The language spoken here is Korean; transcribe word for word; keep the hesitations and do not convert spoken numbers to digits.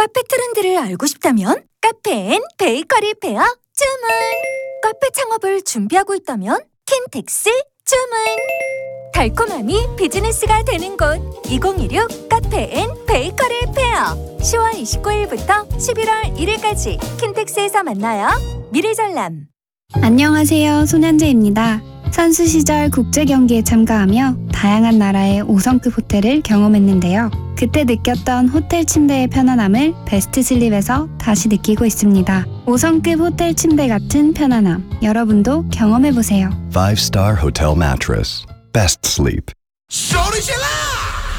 카페 트렌드를 알고 싶다면 카페 앤 베이커리 페어 주문! 카페 창업을 준비하고 있다면 킨텍스 주문! 달콤함이 비즈니스가 되는 곳 이공이육 카페 앤 베이커리 페어 시월 이십구일부터 십일월 일일까지 킨텍스에서 만나요. 미래전람. 안녕하세요. 손현재입니다. 선수 시절 국제 경기에 참가하며 다양한 나라의 오 성급 호텔을 경험했는데요. 그때 느꼈던 호텔 침대의 편안함을 베스트 슬립에서 다시 느끼고 있습니다. 오 성급 호텔 침대 같은 편안함, 여러분도 경험해보세요. Five-star hotel mattress. Best sleep. 소리 질러!